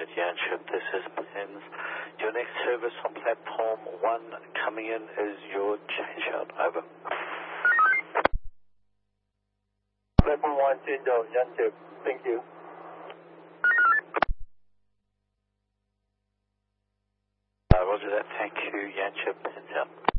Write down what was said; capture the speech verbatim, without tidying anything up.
Juliet Yanship, this is Pins. Your next service on platform one coming in is your changeout. Over. Platform one, changeout, Yanship. Thank you. Uh, roger that, thank you, Yanship, Pins out.